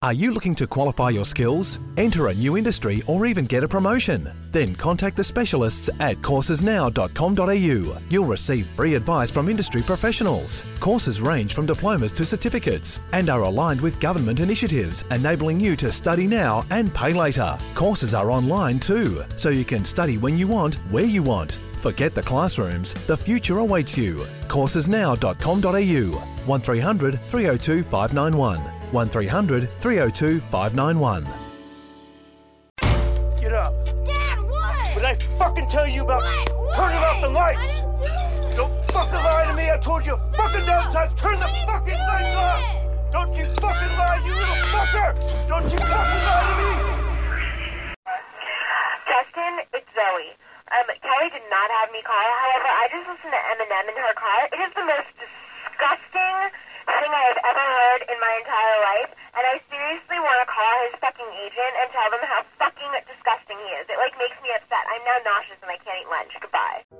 Are you looking to qualify your skills, enter a new industry, or even get a promotion? Then contact the specialists at coursesnow.com.au. You'll receive free advice from industry professionals. Courses range from diplomas to certificates and are aligned with government initiatives, enabling you to study now and pay later. Courses are online too, so you can study when you want, where you want. Forget the classrooms, the future awaits you. coursesnow.com.au 1300 302 591 1300 302 591. Get up. Dad, what? Did I fucking tell you about turning off the lights? Don't fucking lie to me. I told you a fucking dozen times. Turn the fucking lights off. Don't you fucking lie, you little fucker. Don't you fucking lie to me. Justin, it's Zoe. Kelly did not have me call. However, I just listened to Eminem in her car. It is the most disgusting thing I have ever heard in my entire life, and I seriously want to call his fucking agent and tell them how fucking disgusting he is. It, makes me upset. I'm now nauseous and I can't eat lunch. Goodbye.